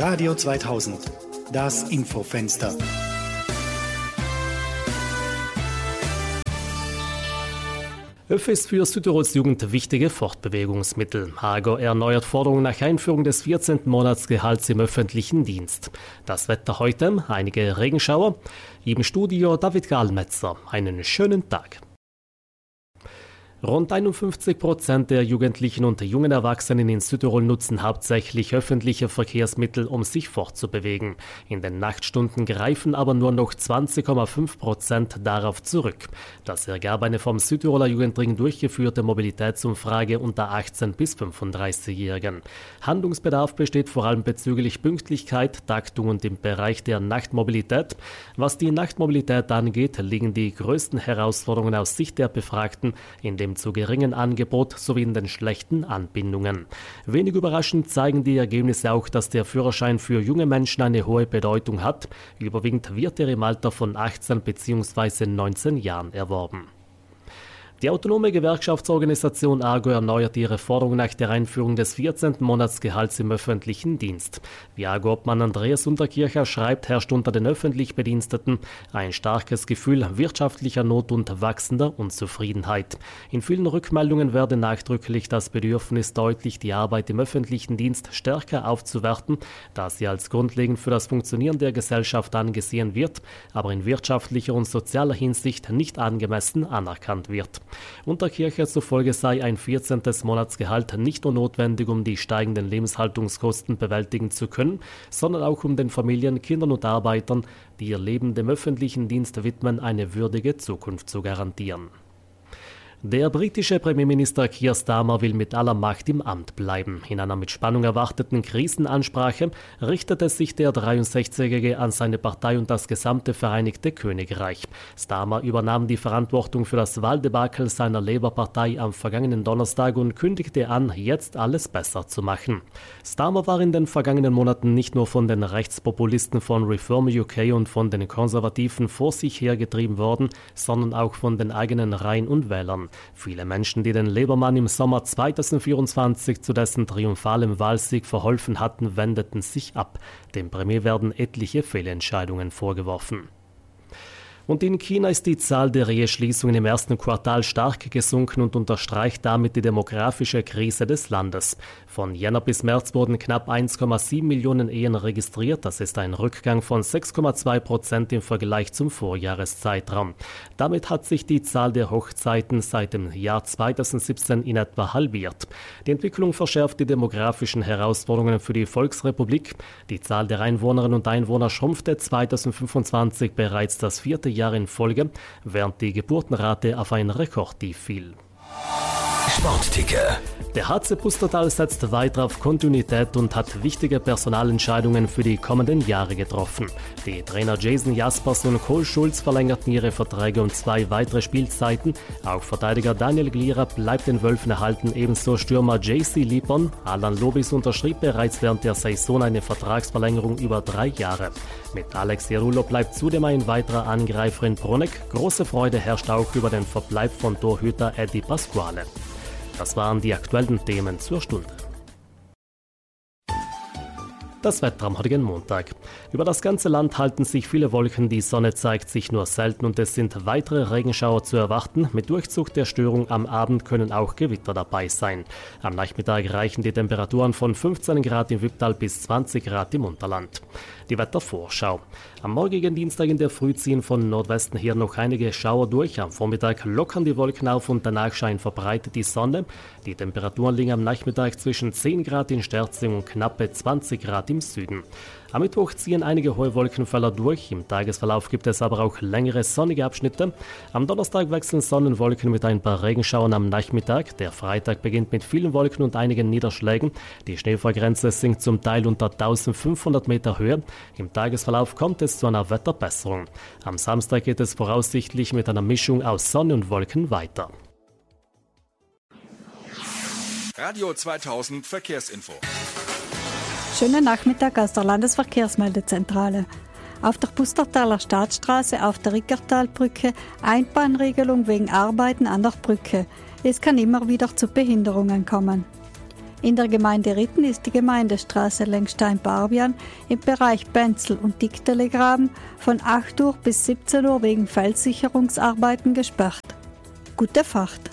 Radio 2000, das Infofenster. ÖV ist für Südtirols Jugend wichtige Fortbewegungsmittel. Aargau erneuert Forderungen nach Einführung des 14. Monatsgehalts im öffentlichen Dienst. Das Wetter heute, einige Regenschauer. Im Studio David Gallmetzer. Einen schönen Tag. Rund 51% der Jugendlichen und jungen Erwachsenen in Südtirol nutzen hauptsächlich öffentliche Verkehrsmittel, um sich fortzubewegen. In den Nachtstunden greifen aber nur noch 20,5% darauf zurück. Das ergab eine vom Südtiroler Jugendring durchgeführte Mobilitätsumfrage unter 18- bis 35-Jährigen. Handlungsbedarf besteht vor allem bezüglich Pünktlichkeit, Taktung und im Bereich der Nachtmobilität. Was die Nachtmobilität angeht, liegen die größten Herausforderungen aus Sicht der Befragten in dem zu geringen Angebot sowie in den schlechten Anbindungen. Wenig überraschend zeigen die Ergebnisse auch, dass der Führerschein für junge Menschen eine hohe Bedeutung hat. Überwiegend wird er im Alter von 18 bzw. 19 Jahren erworben. Die autonome Gewerkschaftsorganisation Aargau erneuert ihre Forderung nach der Einführung des 14. Monatsgehalts im öffentlichen Dienst. Wie Aargau-Obmann Andreas Unterkircher schreibt, herrscht unter den öffentlich Bediensteten ein starkes Gefühl wirtschaftlicher Not und wachsender Unzufriedenheit. In vielen Rückmeldungen werde nachdrücklich das Bedürfnis deutlich, die Arbeit im öffentlichen Dienst stärker aufzuwerten, da sie als grundlegend für das Funktionieren der Gesellschaft angesehen wird, aber in wirtschaftlicher und sozialer Hinsicht nicht angemessen anerkannt wird. Unterkircher zufolge sei ein 14. Monatsgehalt nicht nur notwendig, um die steigenden Lebenshaltungskosten bewältigen zu können, sondern auch um den Familien, Kindern und Arbeitern, die ihr Leben dem öffentlichen Dienst widmen, eine würdige Zukunft zu garantieren. Der britische Premierminister Keir Starmer will mit aller Macht im Amt bleiben. In einer mit Spannung erwarteten Krisenansprache richtete sich der 63-Jährige an seine Partei und das gesamte Vereinigte Königreich. Starmer übernahm die Verantwortung für das Wahldebakel seiner Labour-Partei am vergangenen Donnerstag und kündigte an, jetzt alles besser zu machen. Starmer war in den vergangenen Monaten nicht nur von den Rechtspopulisten von Reform UK und von den Konservativen vor sich hergetrieben worden, sondern auch von den eigenen Reihen und Wählern. Viele Menschen, die den Labour-Mann im Sommer 2024 zu dessen triumphalem Wahlsieg verholfen hatten, wendeten sich ab. Dem Premier werden etliche Fehlentscheidungen vorgeworfen. Und in China ist die Zahl der Eheschließungen im ersten Quartal stark gesunken und unterstreicht damit die demografische Krise des Landes. Von Jänner bis März wurden knapp 1,7 Millionen Ehen registriert. Das ist ein Rückgang von 6,2% im Vergleich zum Vorjahreszeitraum. Damit hat sich die Zahl der Hochzeiten seit dem Jahr 2017 in etwa halbiert. Die Entwicklung verschärft die demografischen Herausforderungen für die Volksrepublik. Die Zahl der Einwohnerinnen und Einwohner schrumpfte 2025 bereits das 4. Jahr in Folge, während die Geburtenrate auf ein Rekordtief fiel. Sportticker. Der HC Pustertal setzt weiter auf Kontinuität und hat wichtige Personalentscheidungen für die kommenden Jahre getroffen. Die Trainer Jason Jaspers und Cole Schulz verlängerten ihre Verträge um 2 weitere Spielzeiten. Auch Verteidiger Daniel Gliera bleibt den Wölfen erhalten, ebenso Stürmer JC Lipon. Alan Lobis unterschrieb bereits während der Saison eine Vertragsverlängerung über 3 Jahre. Mit Alex Jerulo bleibt zudem ein weiterer Angreifer in Bruneck. Große Freude herrscht auch über den Verbleib von Torhüter Eddie Pasquale. Das waren die aktuellen Themen zur Stunde. Das Wetter am heutigen Montag. Über das ganze Land halten sich viele Wolken, die Sonne zeigt sich nur selten und es sind weitere Regenschauer zu erwarten. Mit Durchzug der Störung am Abend können auch Gewitter dabei sein. Am Nachmittag reichen die Temperaturen von 15 Grad im Wipptal bis 20 Grad im Unterland. Die Wettervorschau. Am morgigen Dienstag in der Früh ziehen von Nordwesten her noch einige Schauer durch. Am Vormittag lockern die Wolken auf und danach scheint verbreitet die Sonne. Die Temperaturen liegen am Nachmittag zwischen 10 Grad in Sterzing und knappe 20 Grad im Süden. Am Mittwoch ziehen einige hohe Wolkenfelder durch. Im Tagesverlauf gibt es aber auch längere sonnige Abschnitte. Am Donnerstag wechseln Sonnenwolken mit ein paar Regenschauern am Nachmittag. Der Freitag beginnt mit vielen Wolken und einigen Niederschlägen. Die Schneefallgrenze sinkt zum Teil unter 1500 Meter Höhe. Im Tagesverlauf kommt es zu einer Wetterbesserung. Am Samstag geht es voraussichtlich mit einer Mischung aus Sonne und Wolken weiter. Radio 2000 Verkehrsinfo. Schönen Nachmittag aus der Landesverkehrsmeldezentrale. Auf der Pustertaler Staatsstraße auf der Rickertalbrücke Einbahnregelung wegen Arbeiten an der Brücke. Es kann immer wieder zu Behinderungen kommen. In der Gemeinde Ritten ist die Gemeindestraße Lengstein-Barbian im Bereich Benzel und Dickdelegraben von 8 Uhr bis 17 Uhr wegen Feldsicherungsarbeiten gesperrt. Gute Fahrt!